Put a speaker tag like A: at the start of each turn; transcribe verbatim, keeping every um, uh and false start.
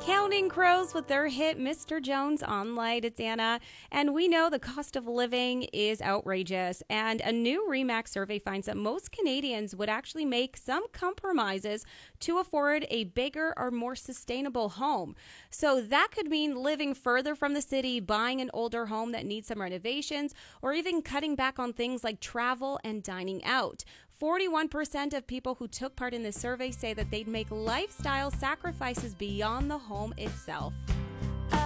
A: Counting Crows with their hit Mister Jones on Light. It's Anna, and we know the cost of living is outrageous, and a new RE/MAX survey finds that most Canadians would actually make some compromises to afford a bigger or more sustainable home. So that could mean living further from the city, buying an older home that needs some renovations, or even cutting back on things like travel and dining out. forty-one percent of people who took part in this survey say that they'd make lifestyle sacrifices beyond the home itself.